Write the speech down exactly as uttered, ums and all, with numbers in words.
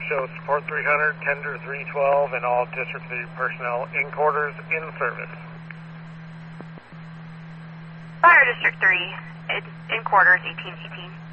Show support three hundred, tender three twelve, and all District three personnel in quarters in service. Fire District three, it's in quarters, eighteen eighteen.